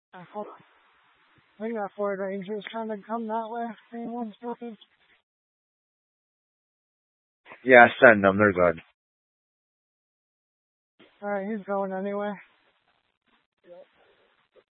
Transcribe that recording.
Hold on. I think that Ford Ranger's trying to come that way. Anyone's looking. Yeah, send them. They're good. Alright, he's going anyway.